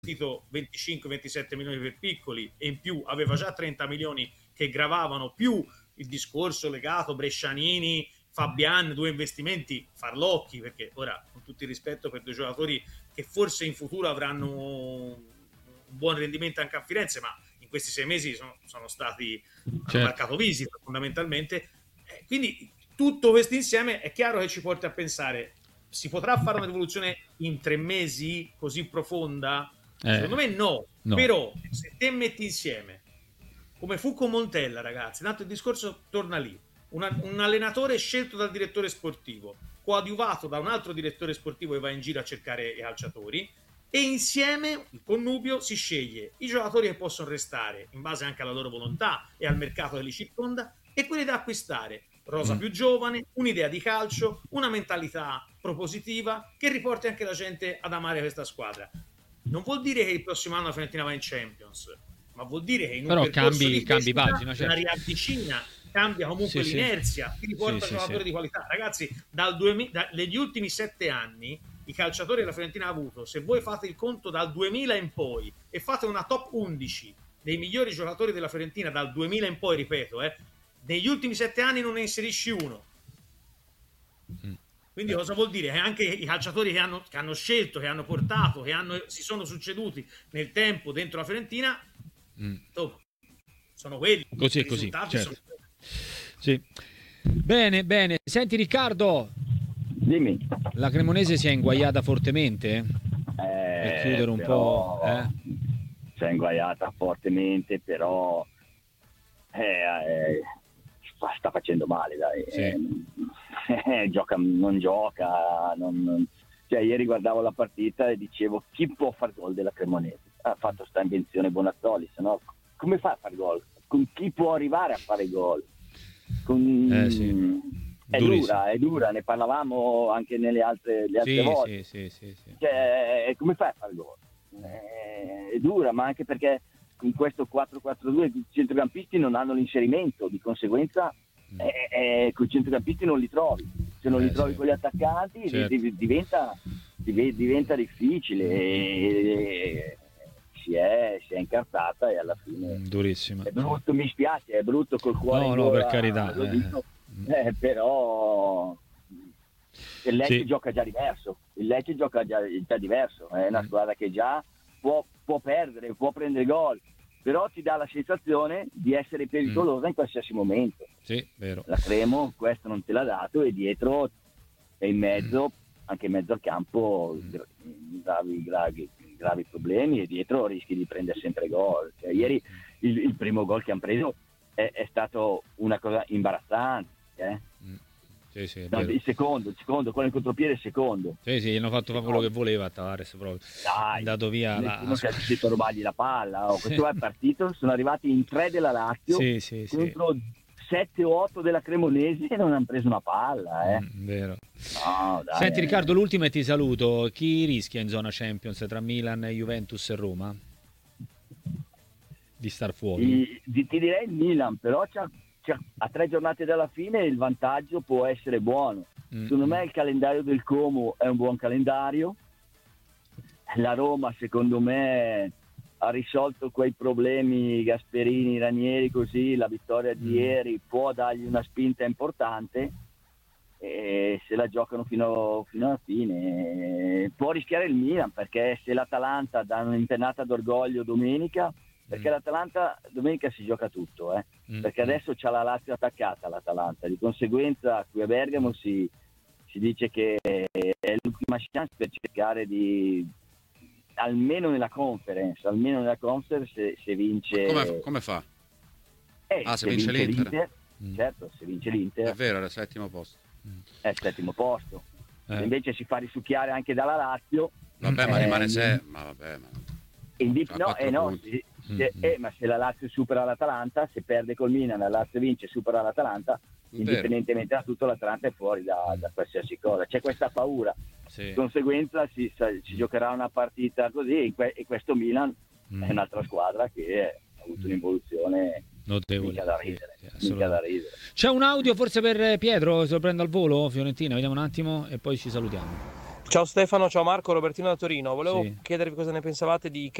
investito 25-27 milioni per Piccoli e in più aveva già 30 milioni che gravavano, più il discorso legato Brescianini, Fabian, 2 investimenti farlocchi, perché ora, con tutto il rispetto per 2 giocatori che forse in futuro avranno un buon rendimento anche a Firenze, ma in questi 6 mesi sono stati, hanno marcato visita fondamentalmente. Quindi tutto questo insieme è chiaro che ci porta a pensare: si potrà fare una rivoluzione in 3 mesi così profonda? Secondo me no. Però se te metti insieme, come fu con Montella, ragazzi, tanto il discorso torna lì, un allenatore scelto dal direttore sportivo, coadiuvato da un altro direttore sportivo che va in giro a cercare i calciatori, e insieme il connubio si sceglie i giocatori che possono restare in base anche alla loro volontà e al mercato che li circonda, e quelli da acquistare, rosa più giovane, un'idea di calcio, una mentalità propositiva che riporti anche la gente ad amare questa squadra. Non vuol dire che il prossimo anno la Fiorentina va in Champions, ma vuol dire che in un percorso di crescita pagina, la riavvicina, cambia comunque l'inerzia, ti riporta giocatori di qualità. Ragazzi, negli ultimi 7 anni i calciatori che la Fiorentina ha avuto, se voi fate il conto dal 2000 in poi e fate una top 11 dei migliori giocatori della Fiorentina dal 2000 in poi, ripeto, negli ultimi 7 anni non ne inserisci uno. Quindi cosa vuol dire? Che anche i calciatori che hanno scelto, che hanno portato, che si sono succeduti nel tempo dentro la Fiorentina, sono quelli. Così, certo. Sì. Bene, bene. Senti Riccardo, dimmi. La Cremonese si è inguaiata fortemente? Per chiudere un po'. Si è inguaiata fortemente, però sta facendo male, dai. Sì. Non gioca. Cioè, ieri guardavo la partita e dicevo: chi può far gol della Cremonese? Ha fatto sta invenzione Bonazzoli, se no come fa a far gol? Con chi può arrivare a fare gol? È dura, ne parlavamo anche nelle altre volte. Sì. Cioè, come fai a fare gol? È dura, ma anche perché in questo 4-4-2 i centrocampisti non hanno l'inserimento, di conseguenza con i centrocampisti non li trovi. Se non li trovi con gli attaccanti, certo, diventa difficile. E si è incartata e alla fine durissima. È brutto, mi spiace, è brutto col cuore in gola, per carità, lo dico, però il Lecce gioca già diverso, già diverso, è una squadra che già può perdere, può prendere gol, però ti dà la sensazione di essere pericolosa in qualsiasi momento. Sì, vero. La Cremo questo non te l'ha dato, e dietro e in mezzo, anche in mezzo al campo, gravi problemi, e dietro rischi di prendere sempre gol. Cioè, ieri il primo gol che hanno preso è stato una cosa imbarazzante. Sì, no, il secondo, quello in contropiede, il secondo. Sì, hanno fatto quello che voleva Tavares proprio. Dai, è andato via. Non si è riuscito a rubargli la palla. Questo è partito, sono arrivati in 3 della Lazio contro 7 o 8 della Cremonese e non hanno preso una palla. Vero. No, dai, Senti Riccardo, l'ultima e ti saluto. Chi rischia in zona Champions tra Milan, Juventus e Roma di star fuori? Ti direi il Milan, però a 3 giornate dalla fine il vantaggio può essere buono. Secondo me il calendario del Como è un buon calendario. La Roma, secondo me, ha risolto quei problemi Gasperini, Ranieri, così la vittoria di ieri può dargli una spinta importante, e se la giocano fino alla fine può rischiare il Milan, perché se l'Atalanta dà un'impennata d'orgoglio domenica, perché l'Atalanta domenica si gioca tutto, perché adesso c'ha la Lazio attaccata, l'Atalanta, di conseguenza qui a Bergamo si dice che è l'ultima chance per cercare di almeno nella conference se vince. Come fa? Se vince l'Inter. Certo, se vince l'Inter è vero, è al 7° posto. È al 7° posto. Se invece si fa risucchiare anche dalla Lazio, vabbè, ma rimane 6. Ma se la Lazio supera l'Atalanta, se perde col Milan, la Lazio vince e supera l'Atalanta, indipendentemente da tutto, l'Atalanta è fuori da qualsiasi cosa. C'è questa paura. Di conseguenza si giocherà una partita così, e questo Milan è un'altra squadra che ha avuto un'evoluzione notevole. Mica da ridere. C'è un audio forse per Pietro, se lo prendo al volo, Fiorentina, vediamo un attimo e poi ci salutiamo. Ciao Stefano, ciao Marco, Robertino da Torino. Volevo Sì. chiedervi cosa ne pensavate di